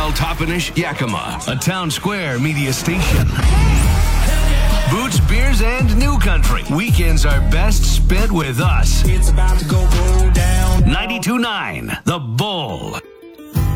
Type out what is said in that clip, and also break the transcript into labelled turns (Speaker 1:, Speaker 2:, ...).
Speaker 1: El Toppenish, Yakima, a Town Square media station. Boots, beers, and new country. Weekends are best spent with us.
Speaker 2: It's about to go down.
Speaker 1: 92.9 The Bull.